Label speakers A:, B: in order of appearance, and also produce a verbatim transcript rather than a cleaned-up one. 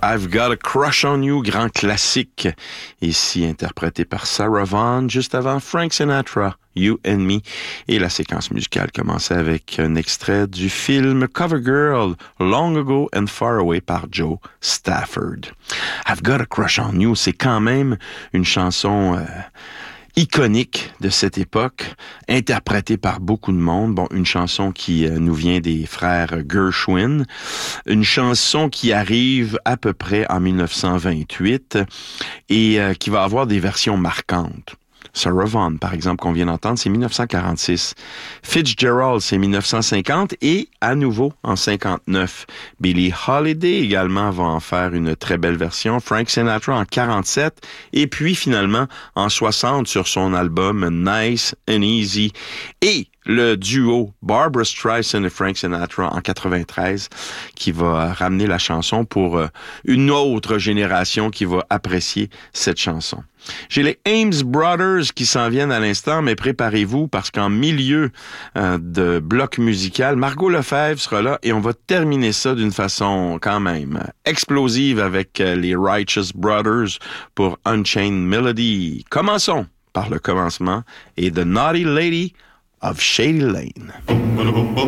A: I've Got a Crush on You, grand classique, ici interprété par Sarah Vaughan, juste avant Frank Sinatra, You and Me. Et la séquence musicale commençait avec un extrait du film Covergirl, Long Ago and Far Away par Joe Stafford. I've Got a Crush on You, c'est quand même une chanson... Euh, iconique de cette époque, interprétée par beaucoup de monde. Bon, une chanson qui euh, nous vient des frères Gershwin, une chanson qui arrive à peu près en dix-neuf cent vingt-huit et euh, qui va avoir des versions marquantes. Sarah Vaughan, par exemple, qu'on vient d'entendre, c'est dix-neuf cent quarante-six. Fitzgerald, c'est dix-neuf cent cinquante et à nouveau en cinquante-neuf. Billie Holiday également va en faire une très belle version. Frank Sinatra en quarante-sept et puis finalement en soixante sur son album Nice and Easy. Et le duo Barbra Streisand et Frank Sinatra en quatre-vingt-treize qui va ramener la chanson pour une autre génération qui va apprécier cette chanson. J'ai les Ames Brothers qui s'en viennent à l'instant, mais préparez-vous parce qu'en milieu euh, de bloc musical, Margot Lefebvre sera là et on va terminer ça d'une façon quand même explosive avec euh, les Righteous Brothers pour Unchained Melody. Commençons par le commencement et The Naughty Lady of Shady Lane.